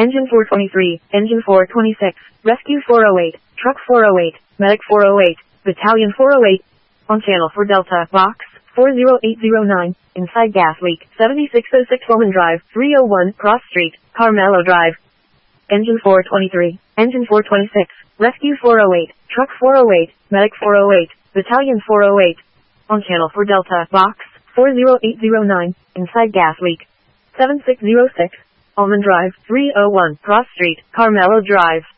Engine 423, Engine 426, Rescue 408, Truck 408, Medic 408, Battalion 408. On channel 4 Delta, Box 40809, inside gas leak, 7606 Woman Drive, 301 Cross Street, Carmelo Drive. Engine 423, Engine 426, Rescue 408, Truck 408, Medic 408, Battalion 408. On channel 4 Delta, Box 40809, inside gas leak, 7606, Almond Drive, 301 Cross Street, Carmelo Drive.